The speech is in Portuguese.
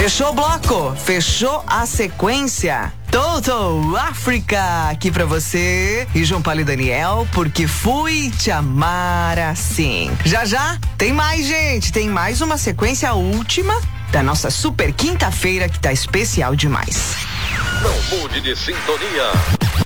Fechou o bloco, fechou a sequência. Total África aqui pra você e João Paulo e Daniel, porque fui te amar assim. Já tem mais, gente, tem mais uma sequência última da nossa super quinta-feira que tá especial demais. Não mude de sintonia.